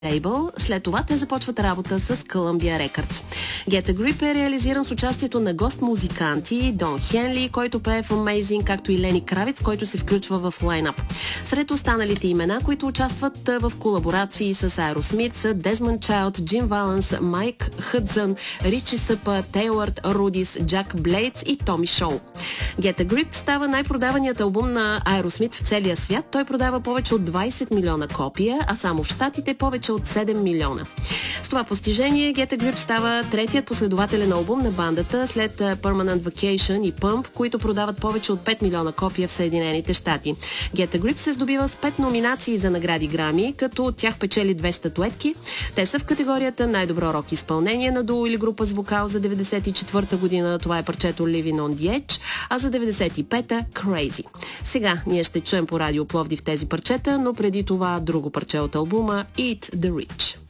лейбъл. След това те започват работа с Columbia Records. Get a Grip е реализиран с участието на гост-музиканти Дон Хенли, който пее в Amazing, както и Лени Кравиц, който се включва в лайнап. Сред останалите имена, които участват в колаборации с Aerosmith, са Desmond Child, Джим Валанс, Майк Хъдзън, Ричи Съпа, Тейлърд Рудис, Джак Блейдс и Томи Шоу. Get a Grip става най-продаваният албум на Aerosmith в целия свят. Той продава повече от 20 милиона копия, а само в Щатите повече от 7 милиона. С това постижение Get a Grip става третият последователен албум на бандата след Permanent Vacation и Pump, които продават повече от 5 милиона копия в Съединените щати. Get a Grip се здобива с 5 номинации за награди Грами, като от тях печели 2 статуетки. Те са в категорията най-добро рок изпълнение на дуо или група с вокал за 94-та година. Това е парчето Living on the Edge, а за 95-та Crazy. Сега ние ще чуем по радио Пловдив тези парчета, но преди това друго парче от албума Eat the Rich.